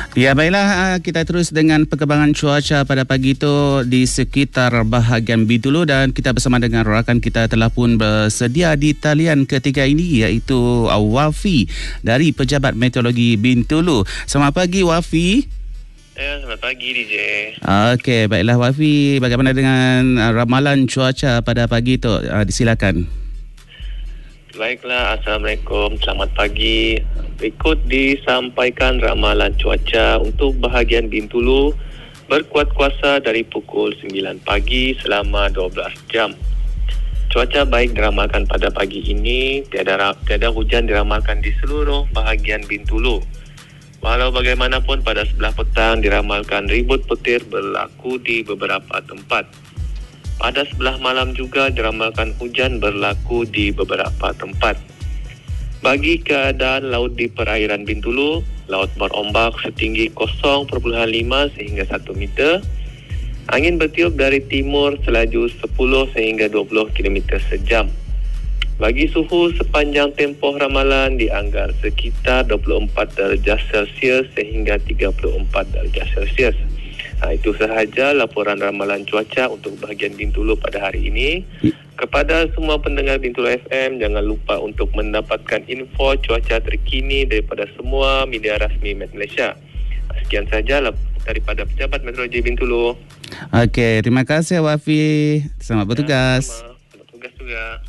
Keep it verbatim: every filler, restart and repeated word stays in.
Ya, baiklah, kita terus dengan perkembangan cuaca pada pagi itu di sekitar bahagian Bintulu, dan kita bersama dengan rakan kita telah pun bersedia di talian ketiga ini, iaitu Wafi dari Pejabat Meteorologi Bintulu. Selamat pagi, Wafi. Ya, selamat pagi D J. Okey, baiklah Wafi, bagaimana dengan ramalan cuaca pada pagi itu? Disilakan. Baiklah, Assalamualaikum, selamat pagi. Berikut disampaikan ramalan cuaca untuk bahagian Bintulu berkuat kuasa dari pukul sembilan pagi selama dua belas jam. Cuaca baik diramalkan pada pagi ini, tiada, tiada hujan diramalkan di seluruh bahagian Bintulu. Walau bagaimanapun pada sebelah petang diramalkan ribut petir berlaku di beberapa tempat. Pada sebelah malam juga diramalkan hujan berlaku di beberapa tempat. Bagi keadaan laut di perairan Bintulu, laut berombak setinggi kosong perpuluhan lima sehingga satu meter. Angin bertiup dari timur selaju sepuluh sehingga dua puluh kilometer sejam. Bagi suhu sepanjang tempoh ramalan dianggar sekitar dua puluh empat darjah Celsius sehingga tiga puluh empat darjah Celsius. Ha, itu sahaja laporan ramalan cuaca untuk bahagian Bintulu pada hari ini. Kepada semua pendengar Bintulu F M, jangan lupa untuk mendapatkan info cuaca terkini daripada semua media rasmi Met Malaysia. Sekian sahaja daripada Pejabat Meteorologi Bintulu. Okey, terima kasih Wafi. Selamat bertugas. Ya, selamat bertugas juga.